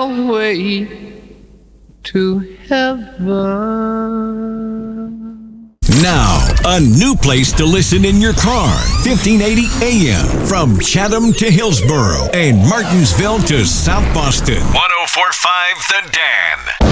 your way to heaven. Now, a new place to listen in your car. 1580 AM from Chatham to Hillsborough and Martinsville to South Boston. 104.5 The Dan.